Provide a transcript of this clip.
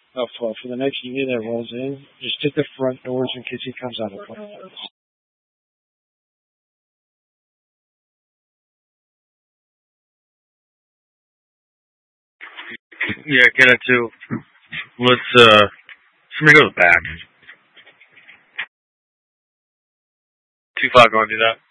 for the next unit that rolls in, just hit the front doors in case he comes out of plane. Yeah, get it too. Somebody go to the back. 2-5 going to do that.